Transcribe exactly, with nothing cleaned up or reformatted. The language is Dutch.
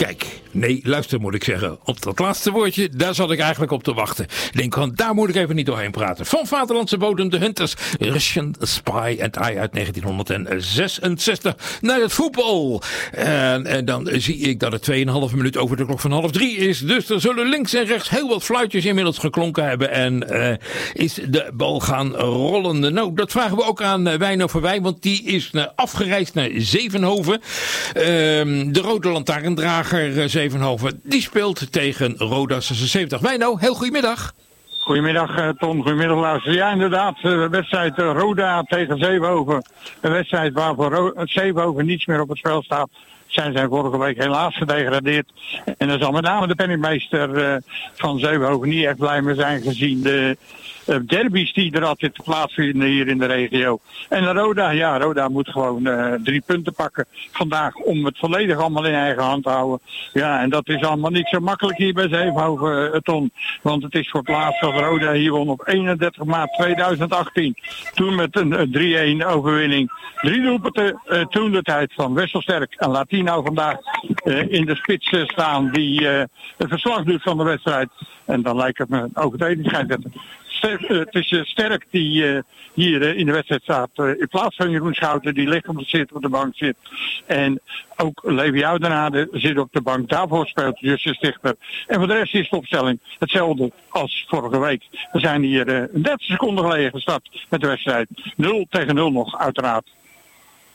Kijk, nee, luister moet ik zeggen. Op dat laatste woordje, daar zat ik eigenlijk op te wachten. Ik denk, want daar moet ik even niet doorheen praten. Van vaderlandse bodem, de Hunters, Russian Spy and I uit negentienhonderdzesenzestig naar het voetbal. En, en dan zie ik dat het tweeënhalve minuut over de klok van half drie is. Dus er zullen links en rechts heel wat fluitjes inmiddels geklonken hebben. En uh, is de bal gaan rollen. Nou, dat vragen we ook aan uh, Wijno Verwij, want die is uh, afgereisd naar Zevenhoven. Uh, de rode lantaarndrager uh, Zevenhoven, die speelt tegen Roda zesenzeventig. Wijno, heel goedemiddag. Goedemiddag uh, Tom, goedemiddag luister. Ja inderdaad, de wedstrijd uh, Roda tegen Zevenhoven. Een wedstrijd waarvoor Ro- Zevenhoven niets meer op het spel staat. Zijn zij vorige week helaas gedegradeerd. En dan zal met name de penningmeester uh, van Zevenhoven niet echt blij mee zijn gezien de uh, derbies die er altijd plaatsvinden hier in de regio. En Roda, ja, Roda moet gewoon uh, drie punten pakken vandaag om het volledig allemaal in eigen hand te houden. Ja, en dat is allemaal niet zo makkelijk hier bij Zevenhoven, uh, Ton. Want het is voor het laatst dat Roda hier won op eenendertig maart tweeduizend achttien. Toen met een uh, drie-een overwinning. Drie doelpunten uh, toen de tijd van Wesselsterk en Latino vandaag uh, in de spits uh, staan die uh, het verslag doet van de wedstrijd. En dan lijkt het me ook het enige schijnt het. Sterk, uh, het is uh, Sterk die uh, hier uh, in de wedstrijd staat uh, in plaats van Jeroen Schouten die licht op de, zit, op de bank zit. En ook Levi Oudenade zit op de bank. Daarvoor speelt Justus Stichter. En voor de rest is de opstelling hetzelfde als vorige week. We zijn hier uh, dertig seconden geleden gestart met de wedstrijd. nul tegen nul nog uiteraard.